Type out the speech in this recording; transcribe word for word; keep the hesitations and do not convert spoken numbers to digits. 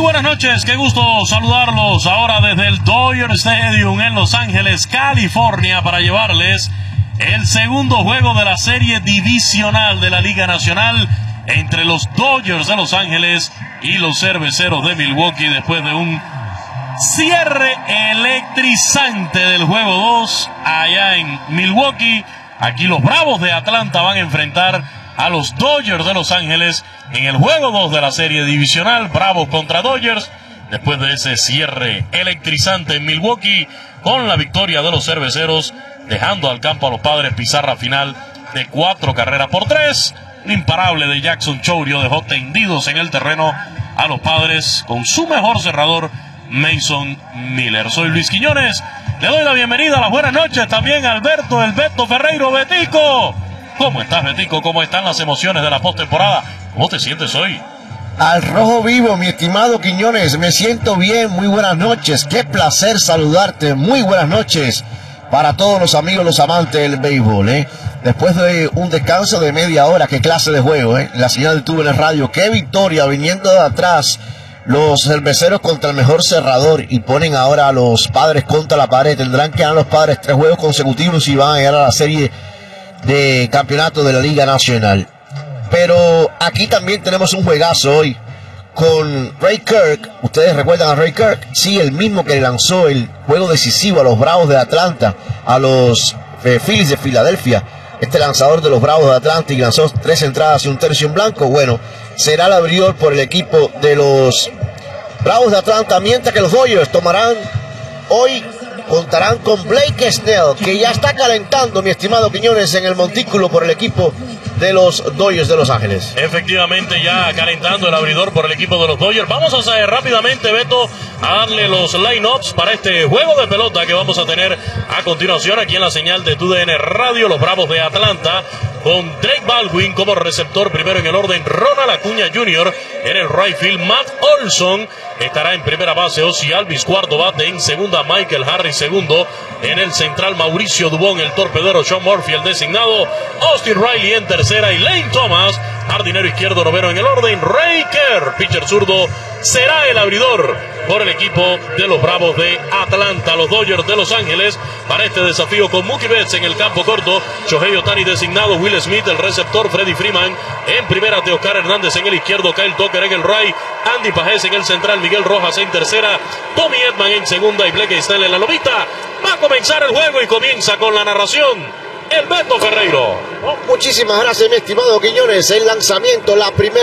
buenas noches, qué gusto saludarlos ahora desde el Dodger Stadium en Los Ángeles, California, para llevarles el segundo juego de la serie divisional de la Liga Nacional entre los Dodgers de Los Ángeles y los Cerveceros de Milwaukee, después de un cierre electrizante del juego dos allá en Milwaukee. Aquí los Bravos de Atlanta van a enfrentar a los Dodgers de Los Ángeles en el juego dos de la serie divisional. Bravos contra Dodgers, después de ese cierre electrizante en Milwaukee, con la victoria de los Cerveceros, dejando al campo a los Padres. Pizarra final de cuatro carreras por tres. Un imparable de Jackson Chourio dejó tendidos en el terreno a los Padres con su mejor cerrador, Mason Miller. Soy Luis Quiñones, le doy la bienvenida, las buenas noches también a Alberto El Beto Ferreiro. Betico, ¿cómo estás, Betico? ¿Cómo están las emociones de la postemporada? ¿Cómo te sientes hoy? Al rojo vivo, mi estimado Quiñones, me siento bien, muy buenas noches, qué placer saludarte, muy buenas noches para todos los amigos, los amantes del béisbol, ¿eh? Después de un descanso de media hora, qué clase de juego, ¿eh? La señal tuve en el radio, qué victoria, viniendo de atrás los Cerveceros contra el mejor cerrador y ponen ahora a los Padres contra la pared. Tendrán que ganar los Padres tres juegos consecutivos y van a llegar a la serie de campeonato de la Liga Nacional. Pero aquí también tenemos un juegazo hoy con Ray Kirk. ¿Ustedes recuerdan a Ray Kirk? Sí, el mismo que lanzó el juego decisivo a los Bravos de Atlanta, a los eh, Phillies de Filadelfia. Este lanzador de los Bravos de Atlanta, y lanzó tres entradas y un tercio en blanco. Bueno, será el abridor por el equipo de los Bravos de Atlanta, mientras que los Dodgers tomarán hoy, contarán con Blake Snell, que ya está calentando, mi estimado Quiñones, en el montículo por el equipo de los Dodgers de Los Ángeles. Efectivamente, ya calentando el abridor por el equipo de los Dodgers. Vamos a hacer rápidamente, Beto, a darle los line-ups para este juego de pelota que vamos a tener a continuación aquí en la señal de T U D N Radio. Los Bravos de Atlanta con Drake Baldwin como receptor, primero en el orden Ronald Acuña junior en el right field. Matt Olson estará en primera base, Ozzie Albies cuarto bate, en segunda Michael Harris segundo, en el central Mauricio Dubón, el torpedero Sean Murphy el designado, Austin Riley en tercera y Lane Thomas, jardinero izquierdo noveno en el orden. Ray Kerr, pitcher zurdo, será el abridor por el equipo de los Bravos de Atlanta. Los Dodgers de Los Ángeles para este desafío con Mookie Betts en el campo corto, Shohei Ohtani designado, Will Smith el receptor, Freddie Freeman en primera, Teoscar Hernández en el izquierdo, Kyle Tucker en el right, Andy Pajés en el central, Miguel Rojas en tercera, Tommy Edman en segunda y Blake Snell en la lomita. Va a comenzar el juego y comienza con la narración el Beto Ferreiro. Oh, muchísimas gracias, mi estimado Quiñones. El lanzamiento, la primera